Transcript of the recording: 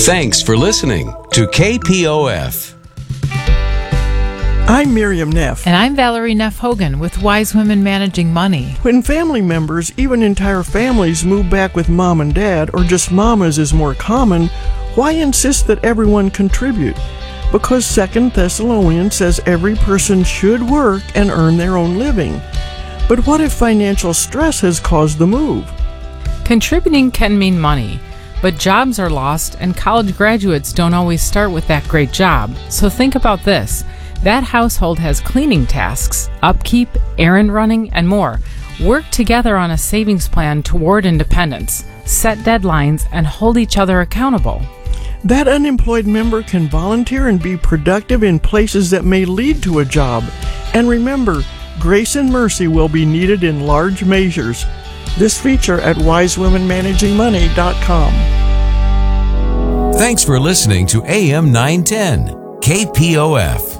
Thanks for listening to KPOF. I'm Miriam Neff. And I'm Valerie Neff Hogan with Wise Women Managing Money. When family members, even entire families, move back with mom and dad, or just mamas is more common, why insist that everyone contribute? Because 2 Thessalonians says every person should work and earn their own living. But what if financial stress has caused the move? Contributing can mean money, but jobs are lost and college graduates don't always start with that great job. So think about this. That household has cleaning tasks, upkeep, errand running, and more. Work together on a savings plan toward independence, set deadlines, and hold each other accountable. That unemployed member can volunteer and be productive in places that may lead to a job. And remember, grace and mercy will be needed in large measures. This feature at wisewomenmanagingmoney.com. Thanks for listening to AM 910 KPOF.